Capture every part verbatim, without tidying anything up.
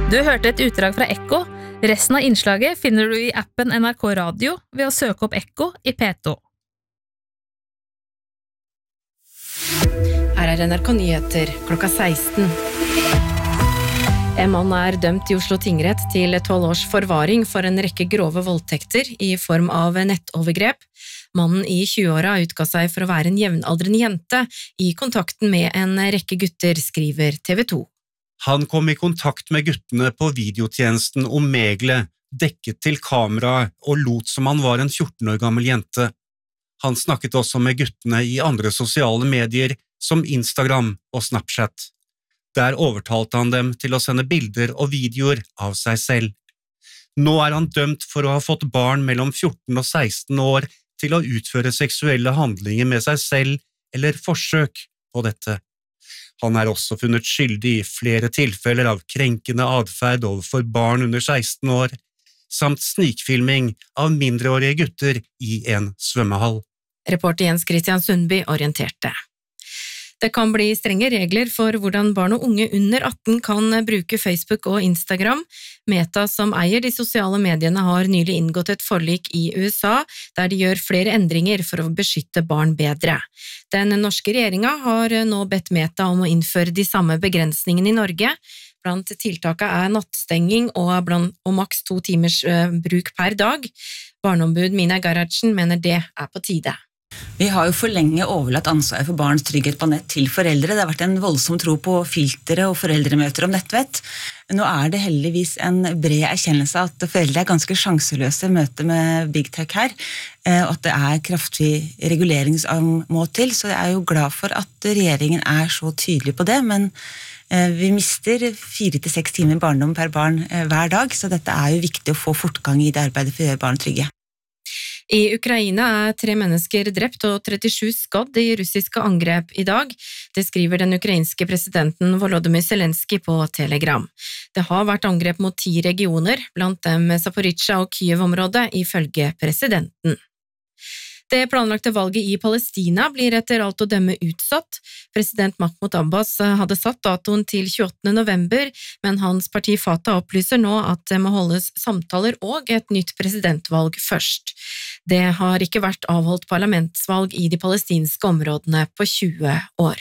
Du hørte et utdrag fra Ekko. Resten av innslaget finner du i appen N R K Radio ved å søke opp Ekko i P to. Her er N R K Nyheter klokka seksten. En mann er dømt i Oslo tingrett til tolv års forvaring for en rekke grove voldtekter i form av nettovergrep. Mannen i tjueåra utga seg for å være en jevnaldrende jente i kontakten med en rekke gutter, skriver T V to. Han kom i kontakt med guttene på videotjenesten Omegle, dekket til kamera og lot som han var en fjorten år gammel jente. Han snakket også med guttene i andre sosiale medier som Instagram og Snapchat. Der overtalte han dem til å sende bilder og videoer av seg selv. Nå er han dømt for å ha fått barn mellom fjorten og seksten år til å utføre seksuelle handlinger med seg selv eller forsøk på dette. Han er også funnet skyldig i flere tilfeller av krenkende adferd overfor barn under seksten år, samt snikfilming av mindreårige gutter i en svømmehall. Reporter Jens Christian Sundby orienterte. Det kan bli strenge regler for hvordan barn og unge under atten kan bruke Facebook og Instagram. Meta, som eier de sosiale mediene, har nylig inngått et forlik i U S A, der de gjør flere endringer for å beskytte barn bedre. Den norske regjeringen har nå bedt Meta om å innføre de samme begrensningene i Norge. Blant tiltakene er nattstenging og, blant, og maks to timers uh, bruk per dag. Barneombud Mina Garacen mener det er på tide. Vi har jo for lenge overlatt ansvaret for barns trygghet på nett til foreldre. Det har vært en voldsom tro på filtre og foreldremøter om nettvett. Nå er det heldigvis en bred erkjennelse at foreldre er ganske sjanseløse i møte med Big Tech her, og at det er kraftig regulering som må til. Så jeg er jo glad for at regjeringen er så tydelig på det, men vi mister fire til seks timer barndom per barn hver dag, så dette er jo viktig å få fortgang i det arbeidet for å gjøre barn trygge. I Ukraina er tre mennesker drept og trettisju skadd i russiske angrep i dag. Det skriver den ukrainske presidenten Volodymyr Zelensky på Telegram. Det har vært angrep mot ti regioner, blant dem Zaporizjzja og Kyiv-området, ifølge presidenten. Det planlagte valget i Palestina blir etter alt å dømme utsatt. President Mahmoud Abbas hadde satt datoen til tjueåttende november, men hans parti Fatah opplyser nå at det må holdes samtaler og et nytt presidentvalg først. Det har ikke vært avholdt parlamentsvalg i de palestinske områdene på tjue år.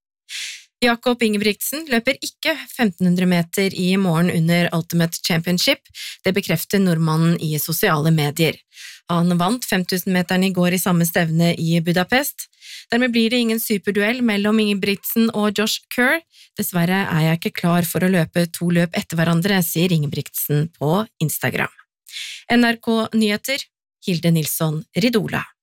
Jakob Ingebrigtsen løper ikke femten hundre meter i morgen under Ultimate Championship. Det bekrefter nordmannen i sosiale medier. Han vant fem tusen meteren i går i samme stevne i Budapest. Dermed blir det ingen superduell mellom Ingebrigtsen og Josh Kerr. Dessverre er jeg ikke klar for å løpe to løp etter hverandre, sier Ingebrigtsen på Instagram. N R K Nyheter, Hilde Nilsson Ridola.